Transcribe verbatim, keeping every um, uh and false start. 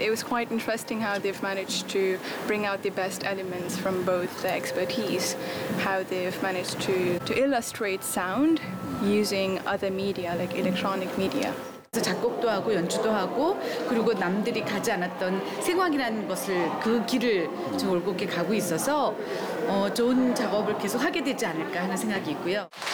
it was quite interesting how they've managed to bring out the best elements from both their expertise, how they've managed to, to illustrate sound using other media, like electronic media. 작곡도 하고 연주도 하고 그리고 남들이 가지 않았던 생황이라는 것을 그 길을 좀 올곧게 가고 있어서 어, 좋은 작업을 계속 하게 되지 않을까 하는 생각이 있고요.